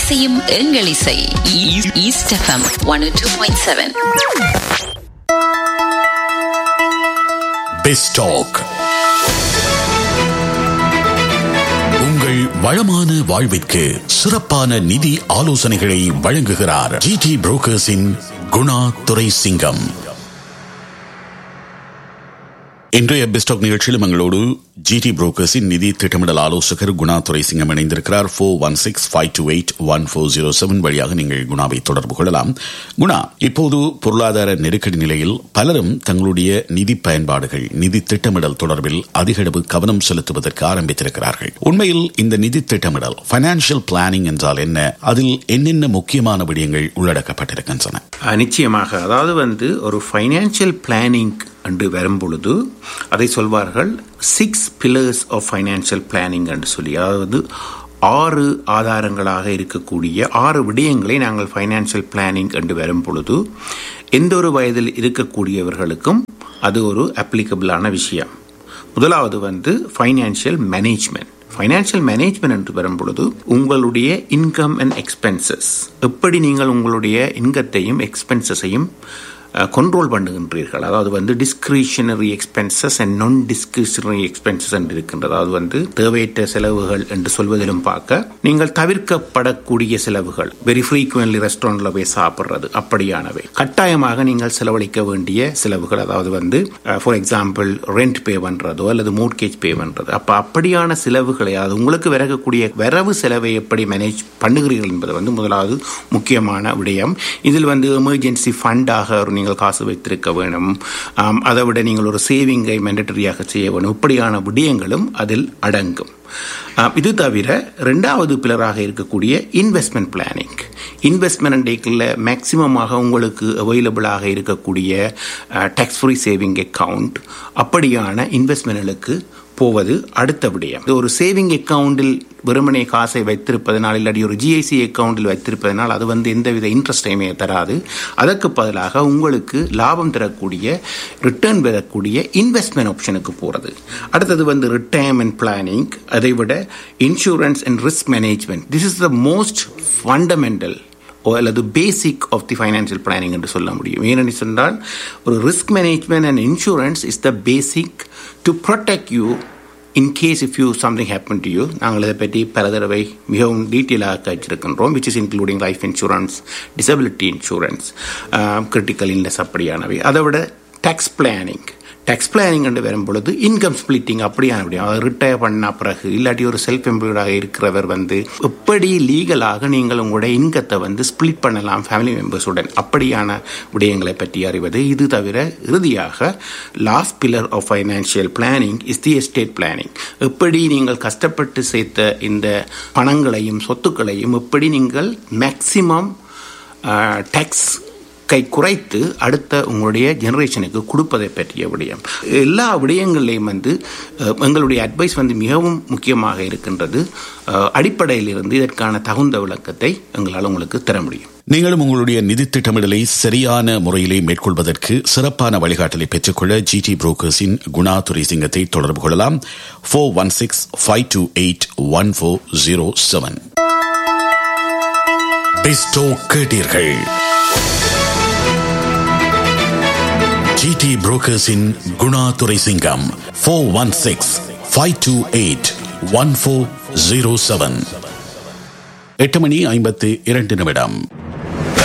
இசையும் எங்கள் இசை. East FM 102.7. பெஸ்டாக் உங்கள் வளமான வாழ்விற்கு சிறப்பான நிதி ஆலோசனைகளை வழங்குகிறார் ஜிடி புரோக்கர்ஸின் குணா துரைசிங்கம். இன்றைய பெஸ்டாக் நிகழ்ச்சியில் எங்களோடு ஜிடி புரோக்கர்ஸின் நிதி திட்டமிடல் ஆலோசகர் குணா துரைசிங்கம் இணைந்திருக்கிறார். 4165281407 வழியாக நீங்கள் குணாவை தொடர்பு கொள்ளலாம். குணா, இப்போது பொருளாதார நெருக்கடி நிலையில் பலரும் தங்களுடைய நிதி பயன்பாடுகள், நிதி திட்டமிடல் தொடர்பில் அதிக அளவு கவனம் செலுத்துவதற்கு ஆரம்பித்திருக்கிறார்கள். உண்மையில் இந்த நிதி திட்டமிடல், பைனான்சியல் பிளானிங் என்றால் என்ன? அதில் என்னென்ன முக்கியமான விடயங்கள் உள்ளடக்கப்பட்டிருக்கின்றன? நிச்சயமாக, அதாவது ஒரு பைனான்சியல் பிளானிங் என்று வரும்பொழுது அதை சொல்வார்கள் 6 pillars of financial planning என்று சொல்லி. அதாவது 6 ஆதாரங்களாக இருக்கக்கூடிய 6 விடயங்களை நாங்கள் ஃபைனான்சியல் பிளானிங் என்று வரும் பொழுது எந்த ஒரு வயதில் இருக்கக்கூடியவர்களுக்கும் அது ஒரு அப்ளிகபிளான விஷயம். முதலாவது ஃபைனான்சியல் மேனேஜ்மெண்ட். ஃபைனான்சியல் மேனேஜ்மெண்ட் என்று வரும் பொழுது உங்களுடைய இன்கம் அண்ட் எக்ஸ்பென்சஸ், எப்படி நீங்கள் உங்களுடைய இன்கத்தையும் எக்ஸ்பென்சஸையும் கண்ட்ரோல் பண்ணுகின்றீர்கள். அதாவது டிஸ்கிரிஷனரி எக்ஸ்பென்சஸ் அண்ட் நான் டிஸ்கிரிஷனரி எக்ஸ்பென்சஸ் என்று இருக்கின்றது. அதாவது தேவையற்ற செலவுகள் என்று சொல்வதிலும் பார்க்க, நீங்கள் தவிர்க்கப்படக்கூடிய செலவுகள், வெரி ஃப்ரீக்வென்ட்லி ரெஸ்டாரண்ட்ல போய் சாப்பிட்றது, அப்படியானவை. கட்டாயமாக நீங்கள் செலவழிக்க வேண்டிய செலவுகள், அதாவது ஃபார் எக்ஸாம்பிள் ரெண்ட் பே பண்றதோ அல்லது மோர்ட்கேஜ் பே பண்றது. அப்படியான செலவுகளை, அதாவது உங்களுக்கு வரக்கூடிய வரவு செலவை எப்படி மேனேஜ் பண்ணுகிறீர்கள் என்பது முதலாவது முக்கியமான விடயம். இதில் எமர்ஜென்சி ஃபண்டாக நீங்கள் காசு வைத்திருக்க வேணும். அதை விட நீங்கள் ஒரு சேவிங்கை மேண்டட்டரியாக செய்ய வேணும். இப்படியான விடயங்களும் அதில் அடங்கும். இது தவிர 2வது பில்லராக இருக்கக்கூடிய இன்வெஸ்ட்மெண்ட் பிளானிங். இன்வெஸ்ட்மெண்ட் மேக்சிமமாக உங்களுக்கு அவைலபிளாக இருக்கக்கூடிய டாக்ஸ் ஃப்ரீ சேவிங் அக்கவுண்ட், அப்படியான இன்வெஸ்ட்மெண்ட்களுக்கு போவது அடுத்த விடயம். ஒரு சேவிங் அக்கவுண்டில் வெறுமனே காசை வைத்திருப்பதனால், இல்லாட்டி ஒரு ஜிஐசி அக்கவுண்டில் வைத்திருப்பதனால் அது எந்தவித இன்ட்ரெஸ்டையுமே தராது. அதற்கு பதிலாக உங்களுக்கு லாபம் தரக்கூடிய, ரிட்டர்ன் பெறக்கூடிய இன்வெஸ்ட்மெண்ட் ஆப்ஷனுக்கு போறது. அடுத்தது ரிட்டையர்மெண்ட் பிளானிங். அதை விட insurance and risk management. This is the most fundamental அல்லது basic of the financial planning என்று சொல்ல முடியும். ஏனென்று சொன்னால், ஒரு risk management and insurance is the basic to protect you in case if you something happen to you. நாங்கள் இதை பற்றி பல தடவை மிகவும் டீட்டெயிலாக கழிச்சிருக்கின்றோம். Which is including life insurance, disability insurance, critical illness, அப்படியானவை. அதை விட டாக்ஸ் பிளானிங். டாக்ஸ் பிளானிங் என்று வரும்பொழுது இன்கம் ஸ்பிளிட்டிங், அப்படியான முடியும். அவர் ரிட்டையர் பண்ண பிறகு இல்லாட்டி ஒரு செல்ஃப் எம்ப்ளாய்டாக இருக்கிறவர் எப்படி லீகலாக நீங்கள் உங்களுடைய இன்கத்தை ஸ்பிளிட் பண்ணலாம் ஃபேமிலி மெம்பர்ஸுடன், அப்படியான விடயங்களை பற்றி அறிவது. இது தவிர இறுதியாக last pillar of financial planning is the estate planning. எப்படி நீங்கள் கஷ்டப்பட்டு சேர்த்த இந்த பணங்களையும் சொத்துக்களையும் எப்படி நீங்கள் மேக்சிமம் டாக்ஸ் குறைத்து அடுத்த உங்களுடைய ஜெனரேஷனுக்கு கொடுப்பதை பற்றிய விடயம். எல்லா விடயங்களையும் எங்களுடைய அட்வைஸ் மிகவும் முக்கியமாக இருக்கின்றது. அடிப்படையில் இருந்து இதற்கான தகுந்த விளக்கத்தை எங்களால் உங்களுக்கு தர முடியும். நீங்களும் உங்களுடைய நிதி திட்டமிடலை சரியான முறையிலே மேற்கொள்வதற்கு சிறப்பான வழிகாட்டலை பெற்றுக்கொள்ள ஜிடி புரோக்கர்ஸின் குணா துரைசிங்கத்தை தொடர்பு கொள்ளலாம். 4165281407. பெஸ்டாக் கேட்டீர்கள். ஜிடி புரோக்கர்ஸின் குணா துரைசிங்கம். 4165281407. 8:52